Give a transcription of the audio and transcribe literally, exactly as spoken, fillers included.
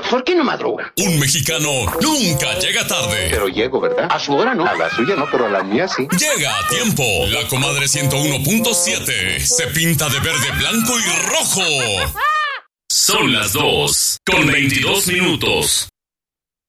¿Por qué no madruga? Un mexicano nunca llega tarde. Pero llego, ¿verdad? A su hora no. A la suya no, pero a la mía sí. Llega a tiempo. La comadre ciento uno punto siete se pinta de verde, blanco y rojo. Son las dos con veintidós minutos.